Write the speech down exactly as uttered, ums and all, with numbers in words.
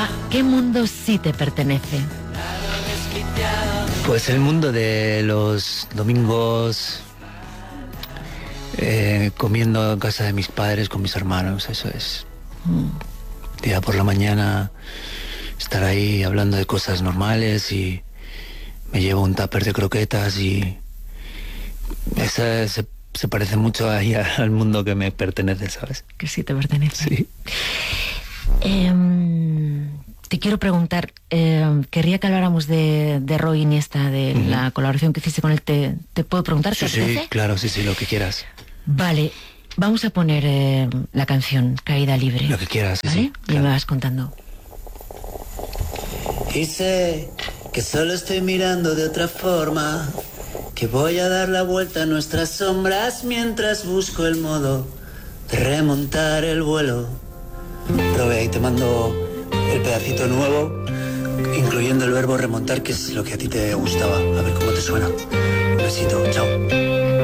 ¿Qué mundo sí te pertenece? Pues el mundo de los domingos, eh, comiendo en casa de mis padres con mis hermanos, eso es. Mm. Día por la mañana, estar ahí hablando de cosas normales y me llevo un tupper de croquetas y esa se, se parece mucho ahí al mundo que me pertenece, ¿sabes? Que sí te pertenece. Sí. Eh, te quiero preguntar, eh, querría que habláramos de, de Roy Iniesta, de uh-huh. la colaboración que hiciste con él. ¿Te, te puedo preguntar? Sí, ¿te sí, apetece? claro, sí, sí, lo que quieras. Vale, vamos a poner eh, la canción Caída Libre. Lo que quieras, sí, ¿vale? sí, Y claro. me vas contando. Y sé que solo estoy mirando de otra forma, que voy a dar la vuelta a nuestras sombras mientras busco el modo de remontar el vuelo. Pero ve, ahí te mando el pedacito nuevo, incluyendo el verbo remontar, que es lo que a ti te gustaba. A ver cómo te suena. Un besito, chao.